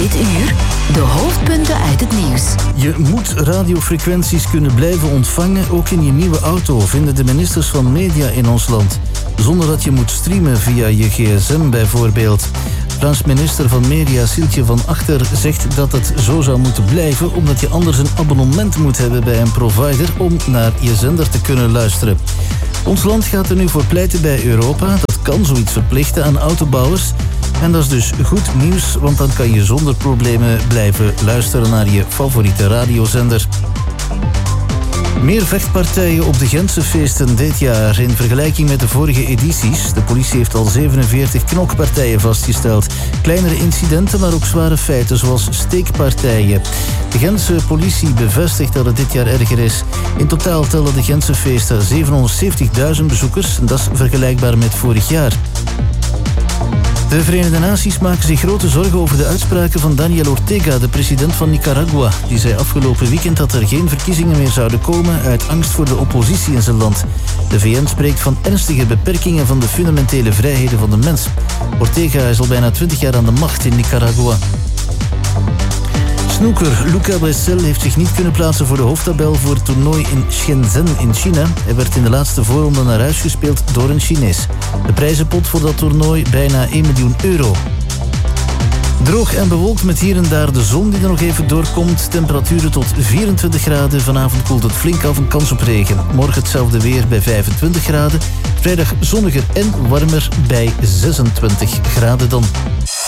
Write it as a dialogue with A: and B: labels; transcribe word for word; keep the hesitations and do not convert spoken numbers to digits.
A: Dit uur de hoofdpunten uit het nieuws.
B: Je moet radiofrequenties kunnen blijven ontvangen, ook in je nieuwe auto, vinden de ministers van Media in ons land. Zonder dat je moet streamen via je gsm bijvoorbeeld. Frans minister van Media Sieltje van Achter zegt dat het zo zou moeten blijven, omdat je anders een abonnement moet hebben bij een provider om naar je zender te kunnen luisteren. Ons land gaat er nu voor pleiten bij Europa. Dat kan zoiets verplichten aan autobouwers. En dat is dus goed nieuws, want dan kan je zonder problemen blijven luisteren naar je favoriete radiozender. Meer vechtpartijen op de Gentse feesten dit jaar in vergelijking met de vorige edities. De politie heeft al zevenenveertig knokpartijen vastgesteld. Kleinere incidenten, maar ook zware feiten zoals steekpartijen. De Gentse politie bevestigt dat het dit jaar erger is. In totaal tellen de Gentse feesten zevenhonderdzeventigduizend bezoekers. En dat is vergelijkbaar met vorig jaar. De Verenigde Naties maken zich grote zorgen over de uitspraken van Daniel Ortega, de president van Nicaragua. Die zei afgelopen weekend dat er geen verkiezingen meer zouden komen uit angst voor de oppositie in zijn land. De V N spreekt van ernstige beperkingen van de fundamentele vrijheden van de mens. Ortega is al bijna twintig jaar aan de macht in Nicaragua. Snooker Luca Bressel heeft zich niet kunnen plaatsen voor de hoofdtabel voor het toernooi in Shenzhen in China. Hij werd in de laatste voorronde naar huis gespeeld door een Chinees. De prijzenpot voor dat toernooi bijna één miljoen euro. Droog en bewolkt met hier en daar de zon die er nog even doorkomt. Temperaturen tot vierentwintig graden. Vanavond koelt het flink af en kans op regen. Morgen hetzelfde weer bij vijfentwintig graden. Vrijdag zonniger en warmer bij zesentwintig graden dan.